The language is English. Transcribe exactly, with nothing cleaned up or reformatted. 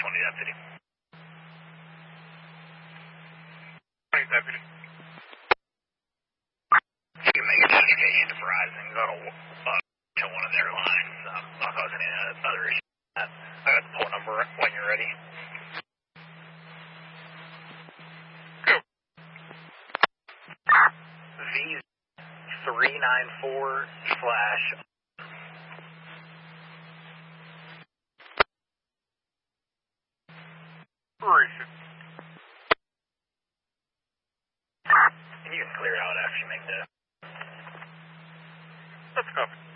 twenty deputy. twenty deputy. You can make a notification to Verizon. Go to, uh, to one of their lines. Um, not causing any other issues. I got the phone number when you're ready. Go. V three nine four slash. Operation. And you can clear out after you make the. Let's go.